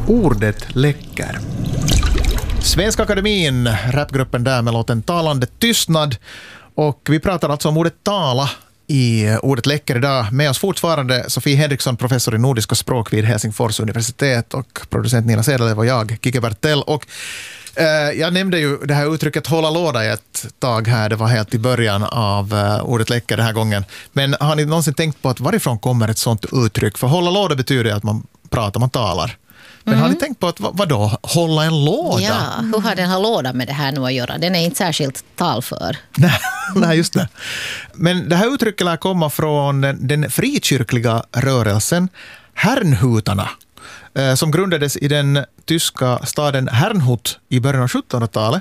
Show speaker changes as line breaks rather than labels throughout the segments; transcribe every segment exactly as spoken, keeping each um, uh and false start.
Ordet läcker. Svenska Akademin, rapgruppen där med låten Talande tystnad. Och vi pratar alltså om ordet tala i ordet läcker idag. Med oss fortfarande Sofie Henriksson, professor i nordiska språk vid Helsingfors universitet, och producent Nina Sedelev och jag, Kike Bertell. Och eh, jag nämnde ju det här uttrycket hålla låda i ett tag här. Det var helt i början av eh, ordet läcker den här gången. Men har ni någonsin tänkt på att varifrån kommer ett sånt uttryck? För hålla låda betyder att man pratar, man talar. Men mm. har ni tänkt på att vad, vadå, hålla en låda?
Ja, hur har den här lådan med det här nu att göra? Den är inte särskilt talför.
Nej, just det. Men det här uttrycket lär komma från den, den frikyrkliga rörelsen Herrnhutarna, eh, som grundades i den tyska staden Herrnhut i början av sjuttonhundratalet.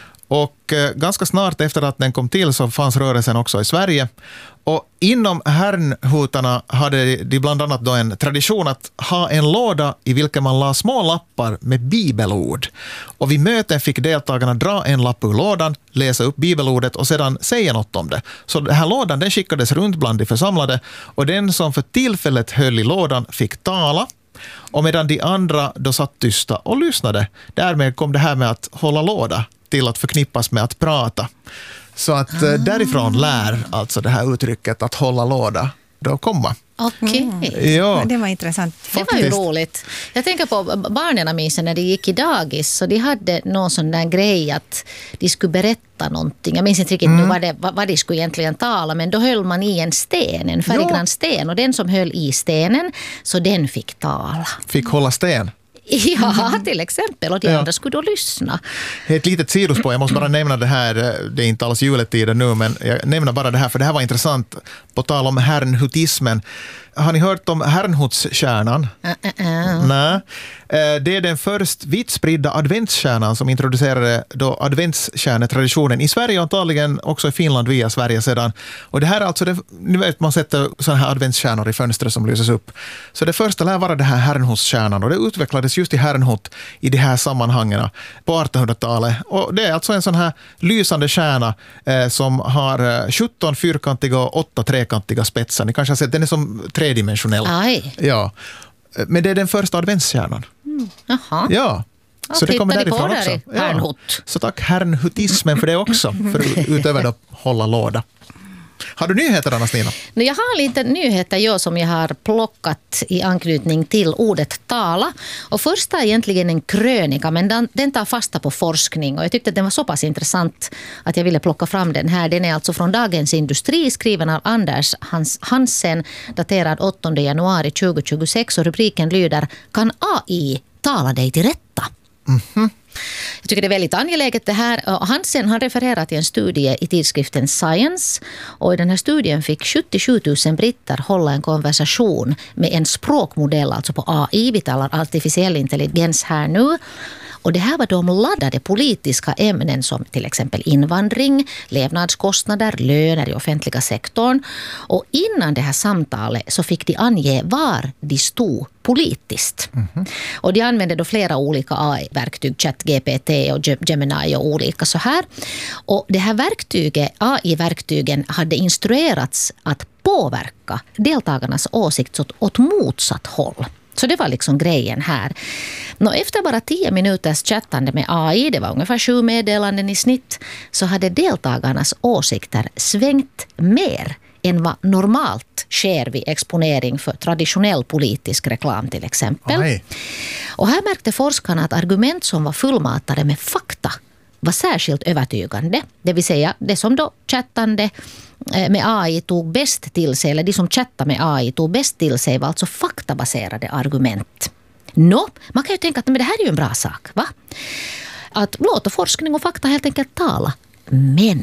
Och eh, ganska snart efter att den kom till så fanns rörelsen också i Sverige. Och inom Herrnhutarna hade de bland annat då en tradition att ha en låda i vilken man la små lappar med bibelord. Och vid möten fick deltagarna dra en lapp ur lådan, läsa upp bibelordet och sedan säga något om det. Så den här lådan den skickades runt bland de församlade, och den som för tillfället höll i lådan fick tala. Och medan de andra då satt tysta och lyssnade. Därmed kom det här med att hålla låda till att förknippas med att prata. Så att ah. därifrån lär alltså det här uttrycket att hålla låda då komma.
Okej.
Mm.
Ja.
Det var intressant.
Det var ju roligt. Jag tänker på barnen minns när de gick i dagis, så de hade någon sån där grej att de skulle berätta någonting. Jag minns inte riktigt mm. nu vad, det, vad de skulle egentligen tala, men då höll man i en sten, en färggrann sten, och den som höll i stenen, så den fick tala.
Fick hålla sten?
Ja, till exempel. Och de ja. andra skulle då lyssna.
Ett litet sidospår, jag måste bara nämna det här, det är inte alls juletiden nu, men jag nämner bara det här, för det här var intressant på tal om herrnhutismen. Har ni hört om Herrnhutskärnan?
Uh, uh, uh.
Nej. Det är den först vitt spridda adventskärnan som introducerade då adventskärnetraditionen i Sverige och antagligen också i Finland via Sverige sedan. Och det här är alltså, det, ni vet, man sätter sådana här adventskärnor i fönstret som lyses upp. Så det första lär vara det här Herrnhutskärnan, och det utvecklades just i Herrnhut i de här sammanhangen på artonhundratalet. Och det är alltså en sån här lysande kärna eh, som har sjutton fyrkantiga och åtta trekantiga spetsar. Ni kanske har sett, den är som tredimensionell.
Aj.
Ja. Men det är den första adventskärnan.
Mm. Jaha.
Ja. Så det kommer därifrån också. Ja. Så tack herrnhutismen för det också. För utöver att hålla låda. Har du nyheter annars, Nina?
Jag har lite nyheter jag som jag har plockat i anknytning till ordet tala. Och första är egentligen en krönika, men den, den tar fasta på forskning. Och jag tyckte att den var så pass intressant att jag ville plocka fram den här. Den är alltså från Dagens Industri, skriven av Anders Hans, Hansen, daterad åttonde januari tjugohundratjugosex. Och rubriken lyder: Kan A I tala dig till rätta?
Mhm.
Jag tycker det är väldigt angeläget det här. Hansen han refererar till en studie i tidskriften Science, och i den här studien fick sjuttiosju tusen britter hålla en konversation med en språkmodell, alltså på A I, vi talar artificiell intelligens här nu. Och det här var de laddade politiska ämnen som till exempel invandring, levnadskostnader, löner i offentliga sektorn. Och innan det här samtalet så fick de ange var de stod politiskt. Mm-hmm. Och de använde då flera olika A I-verktyg, ChatGPT och Gemini och olika så här. Och det här verktyget, A I-verktygen hade instruerats att påverka deltagarnas åsikt åt, åt motsatt håll. Så det var liksom grejen här. Nå, efter bara tio minuters chattande med A I, det var ungefär sju meddelanden i snitt, så hade deltagarnas åsikter svängt mer än vad normalt sker vid exponering för traditionell politisk reklam till exempel. Aj. Och här märkte forskarna att argument som var fullmatade med fakta var särskilt övertygande. Det vill säga, det som då chattande med A I tog bäst till sig, eller de som chattade med A I tog bäst till sig, var alltså faktabaserade argument. Nå, man kan ju tänka att men det här är ju en bra sak, va? Att låta forskning och fakta helt enkelt tala. Men